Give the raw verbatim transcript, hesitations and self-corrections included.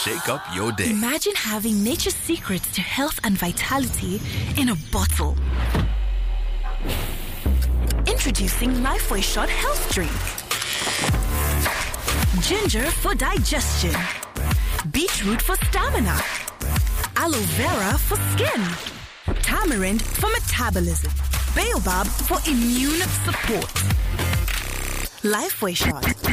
shake up your day. Imagine having nature's secrets to health and vitality in a bottle. Introducing Lifeway Shot Health Drink. Ginger for digestion. Beetroot for stamina. Aloe vera for skin. Tamarind for metabolism. Baobab for immune support. Lifeway Shot.